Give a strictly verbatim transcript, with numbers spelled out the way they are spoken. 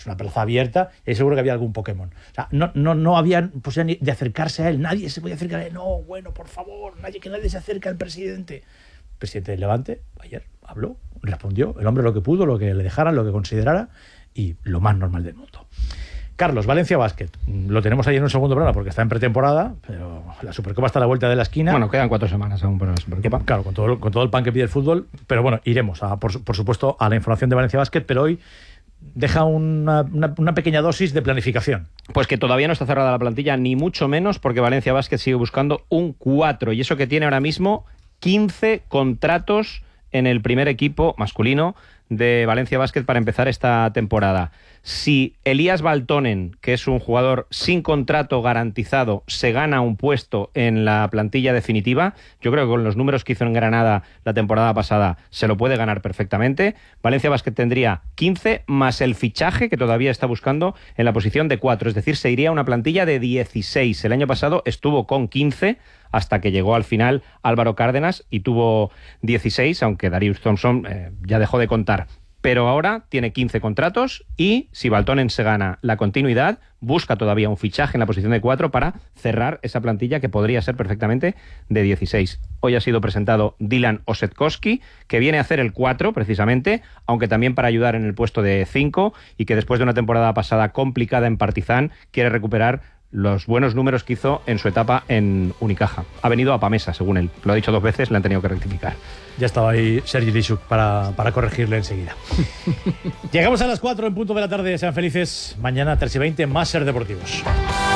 una plaza abierta, y seguro que había algún Pokémon. O sea, no, no, no había posibilidad de acercarse a él, nadie se podía acercar a él. No, bueno, por favor, nadie, que nadie se acerque al presidente. El presidente del Levante, ayer, habló, respondió, el hombre lo que pudo, lo que le dejaran, lo que considerara, y lo más normal del mundo. Carlos, Valencia Basket, lo tenemos ahí en un segundo plano porque está en pretemporada, pero la Supercopa está a la vuelta de la esquina. Bueno, quedan cuatro semanas aún para la Supercopa. Y, claro, con todo, con todo el pan que pide el fútbol, pero bueno, iremos, a, por, por supuesto, a la información de Valencia Basket, pero hoy deja una, una, una pequeña dosis de planificación. Pues que todavía no está cerrada la plantilla, ni mucho menos, porque Valencia Basket sigue buscando un cuatro, y eso que tiene ahora mismo quince contratos en el primer equipo masculino de Valencia Basket para empezar esta temporada. Si Elías Baltonen, que es un jugador sin contrato garantizado, se gana un puesto en la plantilla definitiva, yo creo que con los números que hizo en Granada la temporada pasada se lo puede ganar perfectamente. Valencia Basket tendría quince más el fichaje que todavía está buscando en la posición de cuatro, es decir, se iría a una plantilla de dieciséis. El año pasado estuvo con quince hasta que llegó al final Álvaro Cárdenas y tuvo dieciséis, aunque Darius Thompson eh, ya dejó de contar. Pero ahora tiene quince contratos y si Baltonen se gana la continuidad, busca todavía un fichaje en la posición de cuatro para cerrar esa plantilla que podría ser perfectamente de dieciséis. Hoy ha sido presentado Dylan Osetkowski, que viene a hacer el cuatro precisamente, aunque también para ayudar en el puesto de cinco, y que después de una temporada pasada complicada en Partizan quiere recuperar los buenos números que hizo en su etapa en Unicaja. Ha venido a Pamesa, según él. Lo ha dicho dos veces, le han tenido que rectificar. Ya estaba ahí Sergi Lishuk para, para corregirle enseguida. Llegamos a las cuatro en punto de la tarde. Sean felices. Mañana, tres y veinte, más Ser Deportivos.